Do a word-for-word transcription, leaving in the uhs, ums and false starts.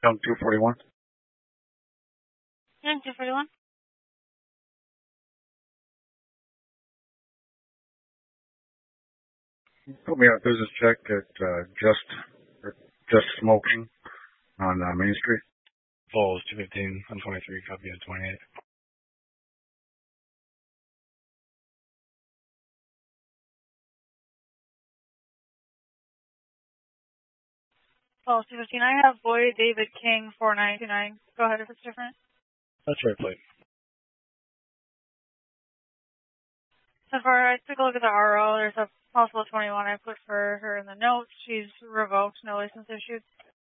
Young two forty-one. Young two forty-one. Put me on a business check at uh, just just smoking on uh, Main Street. Falls two fifteen on twenty-three, copy of twenty-eight. Falls two fifteen. I have Boyd David King four nine two nine. Go ahead if it's different. That's right, plate. So far, I took a look at the R O. There's a possible twenty-one I put for her in the notes. She's revoked, no license issued.